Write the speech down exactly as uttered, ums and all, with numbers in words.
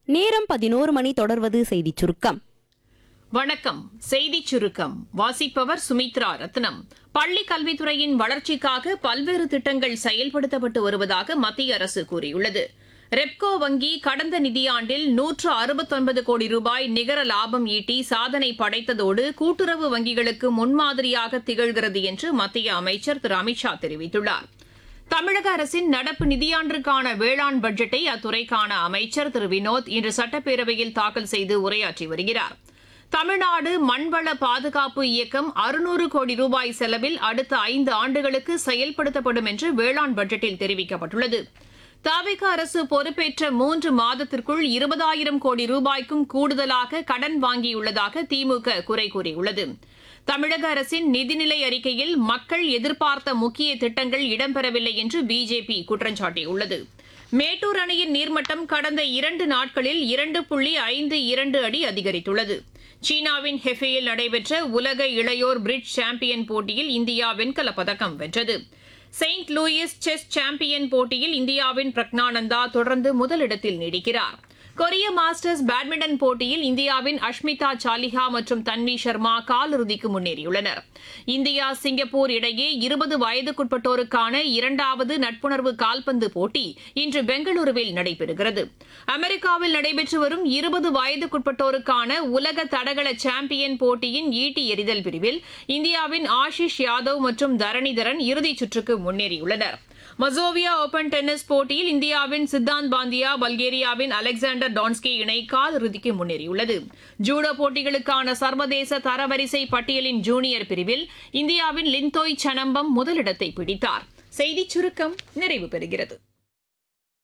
நேரம் பதினோரு மணி. தொடர்வது செய்திச் சுருக்கம். வணக்கம். செய்திச் சுருக்கம் வாசிப்பவர் சுமித்ரா ரத்னம். பள்ளி கல்வித்துறையின் வளர்ச்சிக்காக பல்வேறு திட்டங்கள் செயல்படுத்தப்பட்டு வருவதாக மத்திய அரசு கூறியுள்ளது. ரெப்கோ வங்கி கடந்த நிதியாண்டில் நூற்று அறுபத்தொன்பது கோடி ரூபாய் நிகர லாபம் ஈட்டி சாதனை படைத்ததோடு கூட்டுறவு வங்கிகளுக்கு முன்மாதிரியாக திகழ்கிறது என்று மத்திய அமைச்சர் திரு அமித்ஷா தெரிவித்துள்ளார். தமிழக அரசின் நடப்பு நிதியாண்டிற்கான வேளாண் பட்ஜெட்டை அத்துறைக்கான அமைச்சர் திரு வினோத் இன்று சட்டப்பேரவையில் தாக்கல் செய்து உரையாற்றி வருகிறார். தமிழ்நாடு மண்வள பாதுகாப்பு இயக்கம் அறுநூறு கோடி ரூபாய் செலவில் அடுத்த ஐந்து ஆண்டுகளுக்கு செயல்படுத்தப்படும் என்று வேளாண் பட்ஜெட்டில் தெரிவிக்கப்பட்டுள்ளது. தவிக அரசு பொறுப்பேற்ற மூன்று மாதத்திற்குள் இருபதாயிரம் கோடி ரூபாய்க்கும் கூடுதலாக கடன் வாங்கியுள்ளதாக திமுக குறை கூறியுள்ளது. தமிழக அரசின் நிதிநிலை அறிக்கையில் மக்கள் எதிர்பார்த்த முக்கிய திட்டங்கள் இடம்பெறவில்லை என்று பிஜேபி குற்றம் சாட்டியுள்ளது. மேட்டூர் அணையின் நீர்மட்டம் கடந்த இரண்டு நாட்களில் இரண்டு புள்ளி ஐந்து இரண்டு அடி அதிகரித்துள்ளது. சீனாவின் ஹெஃபேயில் நடைபெற்ற உலக இளையோர் பிரிட்ஜ் சாம்பியன் போட்டியில் இந்தியா வெண்கலப் பதக்கம் வென்றது. செயின்ட் லூயிஸ் செஸ் சாம்பியன் போட்டியில் இந்தியாவின் பிரக்னானந்தா தொடர்ந்து முதலிடத்தில் நீடிக்கிறார். கொரிய மாஸ்டர்ஸ் பேட்மிண்டன் போட்டியில் இந்தியாவின் அஷ்மிதா சாலிஹா மற்றும் தன்வி சர்மா காலிறுதிக்கு முன்னேறியுள்ளனர். இந்தியா சிங்கப்பூர் இடையே இருபது வயதுக்குட்பட்டோருக்கான இரண்டாவது நட்புணர்வு கால்பந்து போட்டி இன்று பெங்களூருவில் நடைபெறுகிறது. அமெரிக்காவில் நடைபெற்று வரும் இருபது வயதுக்குட்பட்டோருக்கான உலக தடகள சாம்பியன் போட்டியின் ஈட்டி எறிதல் பிரிவில் இந்தியாவின் ஆஷிஷ் யாதவ் மற்றும் தரணிதரன் இறுதிச் சுற்றுக்கு முன்னேறியுள்ளனர். மசோவியா ஓபன் டென்னிஸ் போட்டியில் இந்தியாவின் சித்தாந்த் பாந்தியா பல்கேரியாவின் அலெக்சாண்டர் டான்ஸ்கி இணை காலிறுதிக்கு முன்னேறியுள்ளது. ஜூடோ போட்டிகளுக்கான சர்வதேச தரவரிசை பட்டியலின் ஜூனியர் பிரிவில் இந்தியாவின் லிந்தோய் சனம்பம் முதலிடத்தை பிடித்தார். செய்திச் சுருக்கம் நிறைவு பெறுகிறது.